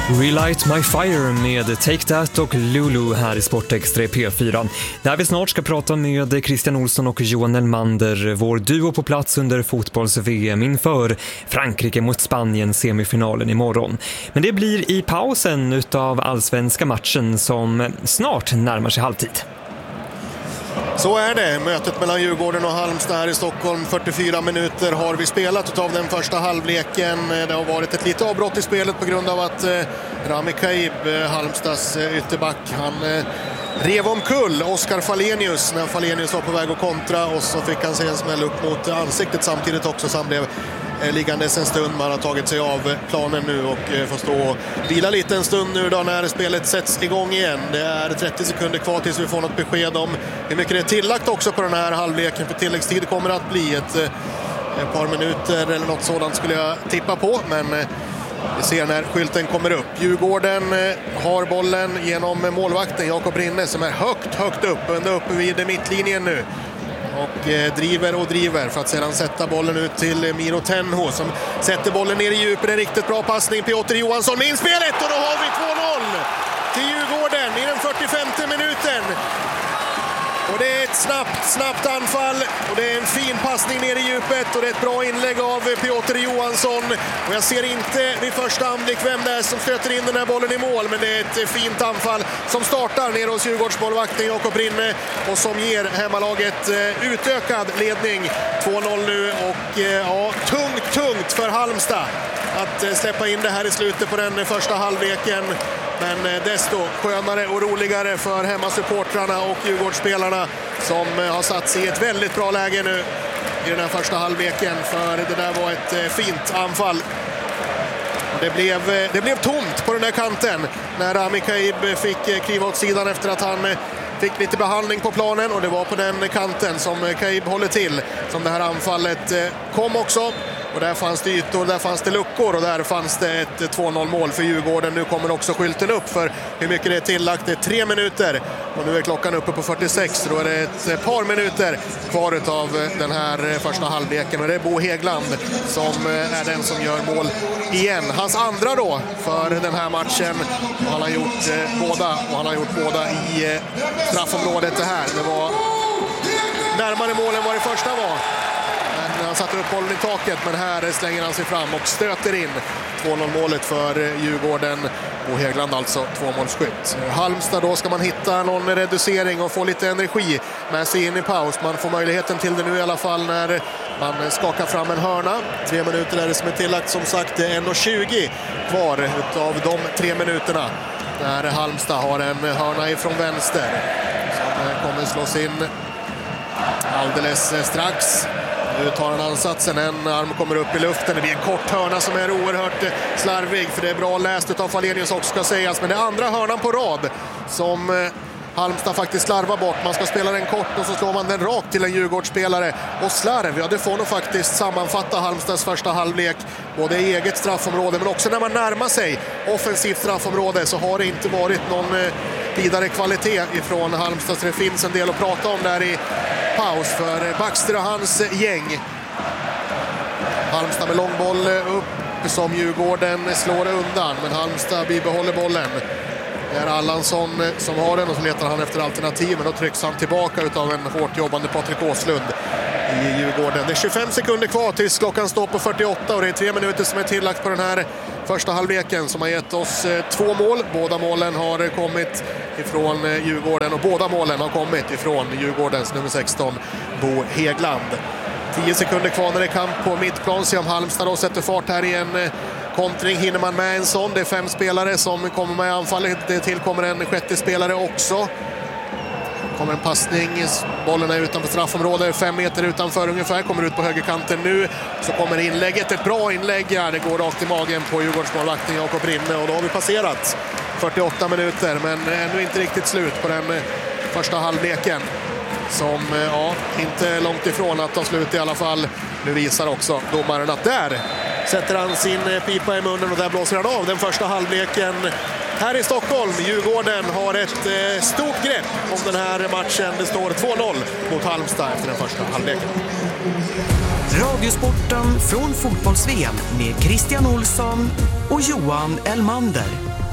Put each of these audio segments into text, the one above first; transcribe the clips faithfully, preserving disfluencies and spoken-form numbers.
Relight My Fire med Take That och Lulu här i Sportextra P fyra. Där vi snart ska prata med Christian Olsson och Johan Elmander, vår duo på plats under fotbolls-V M inför Frankrike mot Spanien semifinalen imorgon. Men det blir i pausen utav allsvenska matchen som snart närmar sig halvtid. Så är det. Mötet mellan Djurgården och Halmstad här i Stockholm. fyrtiofyra minuter har vi spelat utav den första halvleken. Det har varit ett litet avbrott i spelet på grund av att eh, Rami Kaib, eh, Halmstads eh, ytterback, han eh, rev omkull Oskar Falenius när Falenius var på väg att kontra, och så fick han sig en smäll upp mot ansiktet samtidigt också, så han blev eh, liggandes en stund. Man har tagit sig av planen nu och eh, får stå och vila lite en stund nu då när spelet sätts igång igen. Det är trettio sekunder kvar tills vi får något besked om hur mycket det är tillagt också på den här halvleken, för tilläggstid kommer att bli ett, ett par minuter eller något sådant skulle jag tippa på, men eh, vi ser när skylten kommer upp. Djurgården eh, har bollen genom målvakten Jakob Rinne som är högt, högt upp, ända uppe vid mittlinjen nu. Och eh, driver och driver för att sedan sätta bollen ut till eh, Miro Tenho som sätter bollen ner i djupet. En riktigt bra passning. Piotr Johansson med inspelet, och då har vi två noll till Djurgården i den fyrtiofemte minuten. Och det är ett snabbt, snabbt anfall, och det är en fin passning ner i djupet, och det är ett bra inlägg av Piotr Johansson. Och jag ser inte vid första anblick vem det är som stöter in den här bollen i mål, men det är ett fint anfall som startar ner hos Djurgårdsmålvakten Jakob Rinne och som ger hemmalaget utökad ledning. två noll nu, och ja, tungt, tungt för Halmstad att släppa in det här i slutet på den första halvleken. Men desto skönare och roligare för hemmasupportrarna och Djurgårdsspelarna som har satt sig i ett väldigt bra läge nu i den här första halvleken, för det där var ett fint anfall. Det blev, det blev tomt på den där kanten när Rami Kaib fick kliva åt sidan efter att han fick lite behandling på planen, och det var på den kanten som Kaib håller till som det här anfallet kom också. Och där fanns det ytor, där fanns det luckor, och där fanns det ett två noll mål för Djurgården. Nu kommer också skylten upp för hur mycket det är tillagt. Det är tre minuter och nu är klockan uppe på fyrtiosex. Då är det ett par minuter kvar av den här första halvleken, och det är Bo Häggland som är den som gör mål igen. Hans andra då för den här matchen. Och han har gjort båda, och han har gjort båda i straffområdet. Det här, det var närmare målen vad det första var. Han satte upp bollen i taket, men här slänger han sig fram och stöter in två noll målet för Djurgården. Och Häggland alltså tvåmålsskytt. Halmstad då ska man hitta någon reducering och få lite energi med sig in i paus. Man får möjligheten till det nu i alla fall när man skakar fram en hörna. Tre minuter är det som är tillagt, som sagt. Det är en tjugo kvar av de tre minuterna. Där Halmstad har en hörna ifrån vänster som kommer slås in alldeles strax. Nu tar han ansatsen, en arm kommer upp i luften. Det blir en kort hörna som är oerhört slarvig, för det är bra läst av Falenius också ska sägas. Men det är andra hörnan på rad som Halmstad faktiskt slarvar bort. Man ska spela den kort och så slår man den rakt till en Djurgårdsspelare. Och slarv, ja det får nog faktiskt sammanfatta Halmstads första halvlek. Både i eget straffområde, men också när man närmar sig offensivt straffområde så har det inte varit någon vidare kvalitet ifrån Halmstads. Det finns en del att prata om där i paus för Baxter och hans gäng. Halmstad med långboll upp som Djurgården slår undan, men Halmstad bibehåller bollen. Det är Allansson som har den, och så letar han efter alternativ, men då trycks han tillbaka utav en hårt jobbande Patrik Åslund i Djurgården. Det är tjugofem sekunder kvar tills klockan står på fyrtioåtta, och det är tre minuter som är tillagt på den här första halvleken som har gett oss två mål. Båda målen har kommit ifrån Djurgården, och båda målen har kommit ifrån Djurgårdens nummer sexton Bo Häggland. tio sekunder kvar när det är kamp på mittplan. Se om Halmstad då sätter fart här i en kontring. Hinner man med en sån? Det är fem spelare som kommer med i anfallet. Det tillkommer en sjätte spelare också. Kommer en passning. Bollen är utanför straffområdet. Fem meter utanför ungefär. Kommer ut på högerkanten nu. Så kommer inlägget. Ett bra inlägg här. Det går rakt i magen på Djurgårdsmålvakten Jakob Rinne. Och då har vi passerat fyrtioåtta minuter. Men ännu inte riktigt slut på den första halvleken. Som ja, inte är långt ifrån att ta slut i alla fall. Nu visar också domaren att där sätter han sin pipa i munnen, och där blåser han av den första halvleken här i Stockholm. Djurgården har ett eh, stort grepp om den här matchen. Det står två noll mot Halmstad efter den första halvleken. Radiosporten från fotbolls-V M med Christian Olsson och Johan Elmander.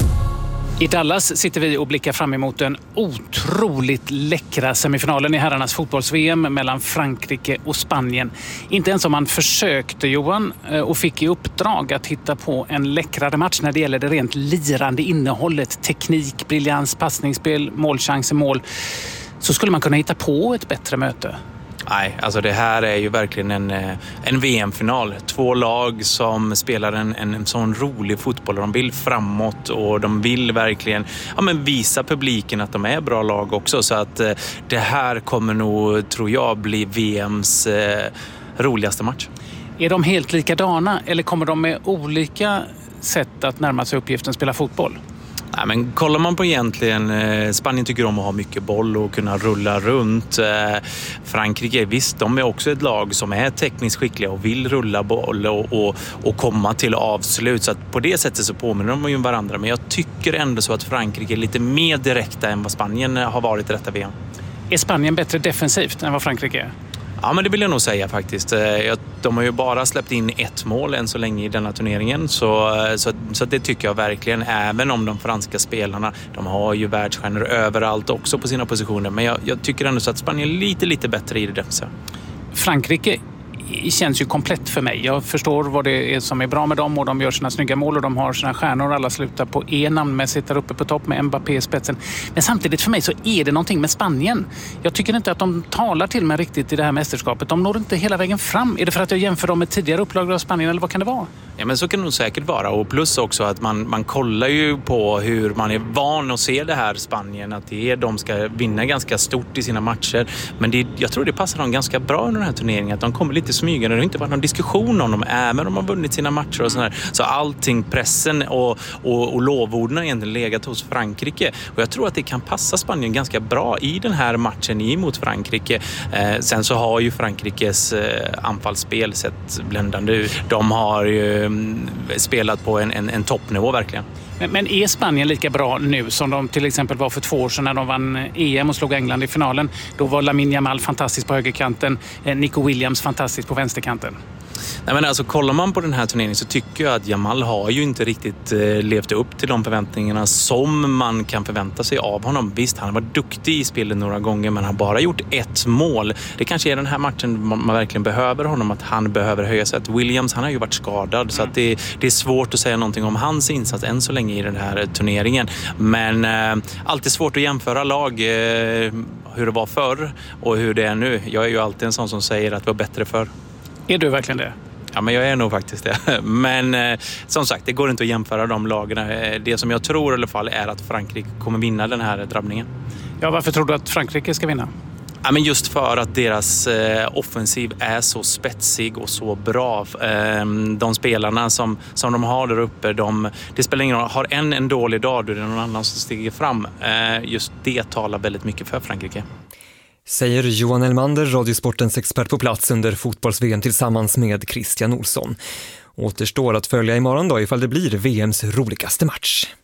I Dallas sitter vi och blickar fram emot den otroligt läckra semifinalen i herrarnas fotbolls-V M mellan Frankrike och Spanien. Inte ens om man försökte, Johan, och fick i uppdrag att hitta på en läckrare match när det gäller det rent lirande innehållet, teknik, briljans, passningsspel, målchanser, mål, så skulle man kunna hitta på ett bättre möte. Nej, alltså det här är ju verkligen en, en V M-final. Två lag som spelar en, en sån rolig fotboll. De vill framåt och de vill verkligen ja, men visa publiken att de är bra lag också. Så att eh, det här kommer nog, tror jag, bli V M:s eh, roligaste match. Är de helt likadana eller kommer de med olika sätt att närma sig uppgiften spela fotboll? Nej, men kollar man på egentligen, eh, Spanien tycker om att ha mycket boll och kunna rulla runt. Eh, Frankrike, visst, de är också ett lag som är tekniskt skickliga och vill rulla boll och, och, och komma till avslut. Så att på det sättet så påminner de ju varandra. Men jag tycker ändå så att Frankrike är lite mer direkta än vad Spanien har varit i detta V M. Är Spanien bättre defensivt än vad Frankrike är? Ja, men det vill jag nog säga faktiskt. De har ju bara släppt in ett mål än så länge i denna turneringen. Så, så, så det tycker jag verkligen, även om de franska spelarna, de har ju världsstjärnor överallt också på sina positioner. Men jag, jag tycker ändå så att Spanien är lite, lite bättre i det defensiva. Frankrike känns ju komplett för mig. Jag förstår vad det är som är bra med dem och de gör sina snygga mål och de har sina stjärnor. Alla slutar på E namnmässigt där uppe på topp med Mbappé i spetsen. Men samtidigt för mig så är det någonting med Spanien. Jag tycker inte att de talar till mig riktigt i det här mästerskapet. De når inte hela vägen fram. Är det för att jag jämför dem med tidigare upplagor av Spanien eller vad kan det vara? Ja, men så kan det nog säkert vara. Och plus också att man, man kollar ju på hur man är van att se det här Spanien. Att det är, de ska vinna ganska stort i sina matcher. Men det, jag tror det passar dem ganska bra under den här turneringen. Att de kommer lite smygande. Det har inte varit någon diskussion om dem, även om de har vunnit sina matcher och sådär. Så allting, pressen och, och, och lovorden har egentligen legat hos Frankrike. Och jag tror att det kan passa Spanien ganska bra i den här matchen emot Frankrike. Eh, sen så har ju Frankrikes eh, anfallsspel sett bländande ut. De har ju spelat på en, en, en toppnivå verkligen. Men, men är Spanien lika bra nu som de till exempel var för två år sedan när de vann E M och slog England i finalen? Då var Lamine Yamal fantastisk på högerkanten, Nico Williams fantastisk på vänsterkanten. Nej, men alltså, kollar man på den här turneringen så tycker jag att Yamal har ju inte riktigt eh, levt upp till de förväntningarna som man kan förvänta sig av honom. Visst, han var duktig i spelet några gånger men han har bara gjort ett mål. Det kanske är den här matchen man, man verkligen behöver honom, att han behöver höja sig. Att Williams, han har ju varit skadad mm. så att det, det är svårt att säga någonting om hans insats än så länge i den här turneringen. Men eh, alltid svårt att jämföra lag, eh, hur det var förr och hur det är nu. Jag är ju alltid en sån som säger att det var bättre förr. Är du verkligen det? Ja, men jag är nog faktiskt det. Men eh, som sagt, det går inte att jämföra de lagarna. Det som jag tror i alla fall är att Frankrike kommer vinna den här drabbningen. Ja, varför tror du att Frankrike ska vinna? Ja, men just för att deras eh, offensiv är så spetsig och så bra. Eh, de spelarna som, som de har där uppe, de, det spelar ingen roll. Har en en dålig dag, då är det någon annan som stiger fram. Eh, just det talar väldigt mycket för Frankrike. Säger Johan Elmander, Radiosportens expert på plats under fotbolls-V M tillsammans med Christian Olsson. Återstår att följa imorgon då ifall det blir V M:s roligaste match.